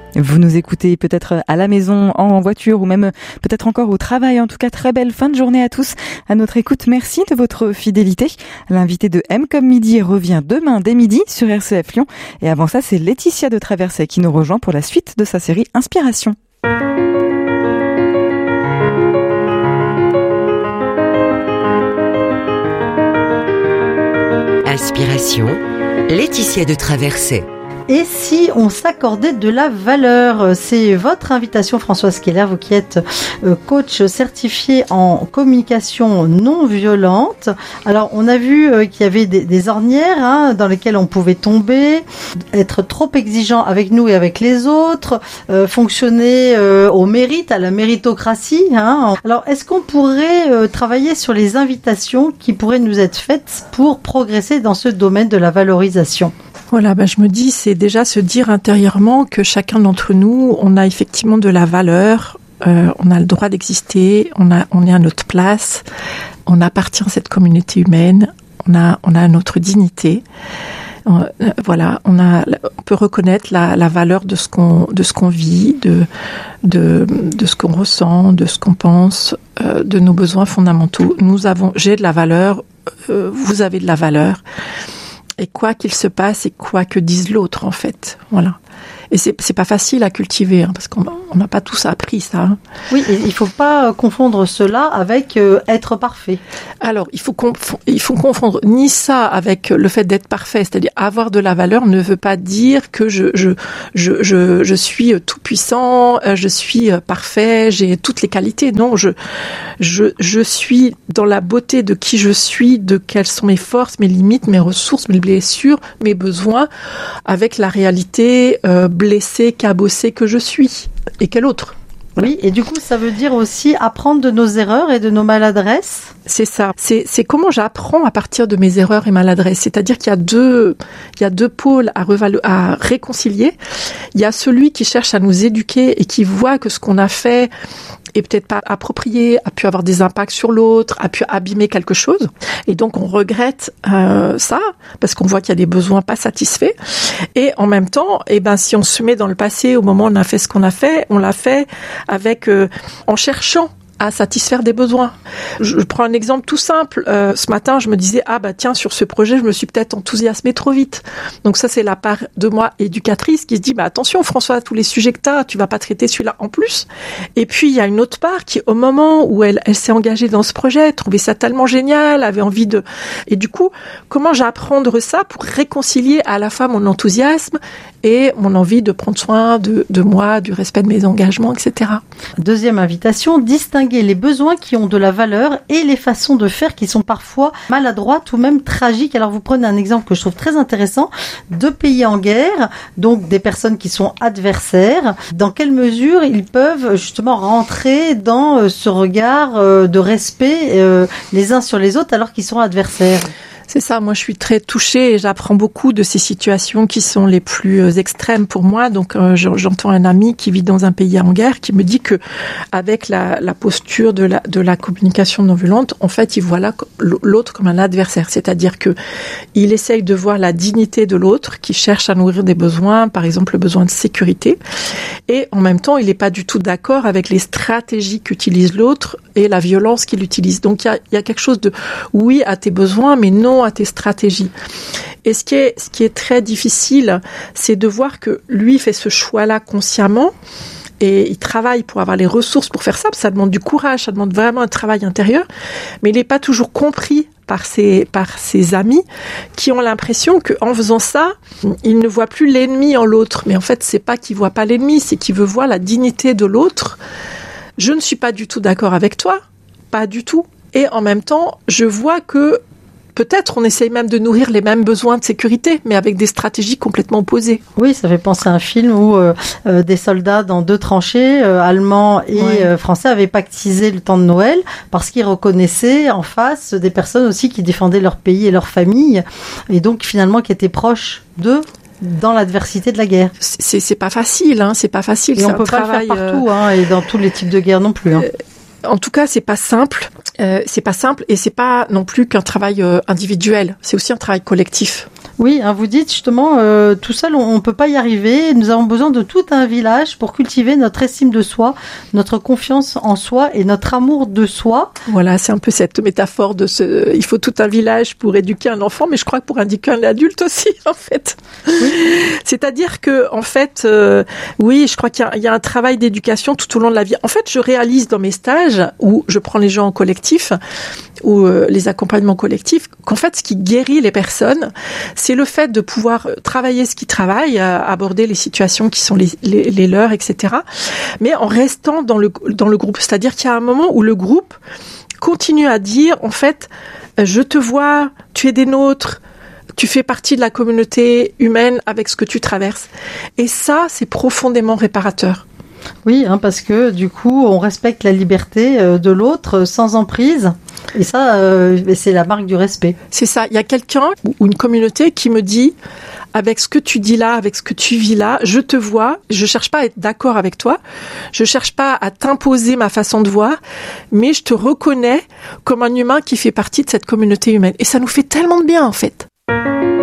Vous nous écoutez peut-être à la maison, en voiture ou même peut-être encore au travail. En tout cas, très belle fin de journée à tous. À notre écoute, merci de votre fidélité. L'invité de M comme midi revient demain dès midi sur RCF Lyon. Et avant ça, c'est Laetitia de Traversay qui nous rejoint pour la suite de sa série Inspiration. Inspiration, Laetitia de Traversay. Et si on s'accordait de la valeur? C'est votre invitation, Françoise Keller, vous qui êtes coach certifié en communication non violente. Alors, on a vu qu'il y avait des ornières dans lesquelles on pouvait tomber, être trop exigeant avec nous et avec les autres, fonctionner au mérite, à la méritocratie. Alors, est-ce qu'on pourrait travailler sur les invitations qui pourraient nous être faites pour progresser dans ce domaine de la valorisation? Voilà, je me dis, c'est déjà se dire intérieurement que chacun d'entre nous, on a effectivement de la valeur, on a le droit d'exister, on est à notre place, on appartient à cette communauté humaine, on a notre dignité. Voilà, on peut reconnaître la valeur de ce qu'on vit, de ce qu'on ressent, de ce qu'on pense, de nos besoins fondamentaux. J'ai de la valeur, vous avez de la valeur. Et quoi qu'il se passe et quoi que dise l'autre, en fait. Voilà. Et c'est pas facile à cultiver, parce qu'on n'a pas tous appris ça. Oui, et il faut pas confondre cela avec être parfait. Alors, il faut confondre ni ça avec le fait d'être parfait, c'est-à-dire avoir de la valeur ne veut pas dire que je suis tout puissant, je suis parfait, j'ai toutes les qualités. Non, je suis dans la beauté de qui je suis, de quelles sont mes forces, mes limites, mes ressources, mes blessures, mes besoins, avec la réalité blessée, cabossée que je suis. Et quelle autre? Oui, et du coup, ça veut dire aussi apprendre de nos erreurs et de nos maladresses. C'est ça. C'est comment j'apprends à partir de mes erreurs et maladresses. C'est-à-dire qu'il y a deux pôles à réconcilier. Il y a celui qui cherche à nous éduquer et qui voit que ce qu'on a fait est peut-être pas approprié, a pu avoir des impacts sur l'autre, a pu abîmer quelque chose. Et donc, on regrette ça, parce qu'on voit qu'il y a des besoins pas satisfaits. Et en même temps, si on se met dans le passé, au moment où on a fait ce qu'on a fait, on l'a fait avec en cherchant à satisfaire des besoins. Je prends un exemple tout simple. Ce matin, je me disais, tiens, sur ce projet, je me suis peut-être enthousiasmée trop vite. Donc ça, c'est la part de moi éducatrice qui se dit, attention, François, tous les sujets que tu vas pas traiter celui-là en plus. Et puis, il y a une autre part qui, au moment où elle s'est engagée dans ce projet, trouvait ça tellement génial, avait envie de... Et du coup, comment j'apprendre ça pour réconcilier à la fois mon enthousiasme et mon envie de prendre soin de moi, du respect de mes engagements, etc. Deuxième invitation, distinguer les besoins qui ont de la valeur et les façons de faire qui sont parfois maladroites ou même tragiques. Alors vous prenez un exemple que je trouve très intéressant. 2 pays en guerre, donc des personnes qui sont adversaires. Dans quelle mesure ils peuvent justement rentrer dans ce regard de respect les uns sur les autres alors qu'ils sont adversaires? C'est ça, moi je suis très touchée et j'apprends beaucoup de ces situations qui sont les plus extrêmes pour moi. Donc j'entends un ami qui vit dans un pays en guerre qui me dit que avec la posture de la communication non violente, en fait, il voit l'autre comme un adversaire. C'est-à-dire que il essaye de voir la dignité de l'autre qui cherche à nourrir des besoins, par exemple le besoin de sécurité. Et en même temps, il n'est pas du tout d'accord avec les stratégies qu'utilise l'autre et la violence qu'il utilise. Donc il y a quelque chose de oui à tes besoins, mais non à tes stratégies. Et ce qui est très difficile, c'est de voir que lui fait ce choix-là consciemment et il travaille pour avoir les ressources pour faire ça, parce que ça demande du courage, ça demande vraiment un travail intérieur, mais il n'est pas toujours compris par ses amis qui ont l'impression qu'en faisant ça, il ne voit plus l'ennemi en l'autre. Mais en fait, c'est pas qu'il voit pas l'ennemi, c'est qu'il veut voir la dignité de l'autre. Je ne suis pas du tout d'accord avec toi, pas du tout. Et en même temps, je vois que peut-être on essaye même de nourrir les mêmes besoins de sécurité, mais avec des stratégies complètement opposées. Oui, ça fait penser à un film où des soldats dans 2 tranchées, allemands et français, avaient pactisé le temps de Noël parce qu'ils reconnaissaient en face des personnes aussi qui défendaient leur pays et leur famille, et donc finalement qui étaient proches d'eux dans l'adversité de la guerre. C'est pas facile, c'est pas facile. Et on peut pas le faire partout, et dans tous les types de guerre non plus. En tout cas, c'est pas simple. C'est pas simple et c'est pas non plus qu'un travail individuel. C'est aussi un travail collectif. Oui, vous dites justement, tout seul, on ne peut pas y arriver. Nous avons besoin de tout un village pour cultiver notre estime de soi, notre confiance en soi et notre amour de soi. Voilà, c'est un peu cette métaphore il faut tout un village pour éduquer un enfant, mais je crois que pour éduquer un adulte aussi, en fait. Oui. C'est-à-dire que, en fait, oui, je crois qu'il y a un travail d'éducation tout au long de la vie. En fait, je réalise dans mes stages où je prends les gens en collectif, ou les accompagnements collectifs, qu'en fait, ce qui guérit les personnes, c'est le fait de pouvoir travailler ce qu'ils travaillent, aborder les situations qui sont les leurs, etc. Mais en restant dans le groupe. C'est-à-dire qu'il y a un moment où le groupe continue à dire, en fait, je te vois, tu es des nôtres, tu fais partie de la communauté humaine avec ce que tu traverses. Et ça, c'est profondément réparateur. Oui, parce que du coup, on respecte la liberté de l'autre sans emprise. Et ça, c'est la marque du respect. C'est ça. Il y a quelqu'un ou une communauté qui me dit, avec ce que tu dis là, avec ce que tu vis là, je te vois, je cherche pas à être d'accord avec toi, je cherche pas à t'imposer ma façon de voir, mais je te reconnais comme un humain qui fait partie de cette communauté humaine. Et ça nous fait tellement de bien, en fait.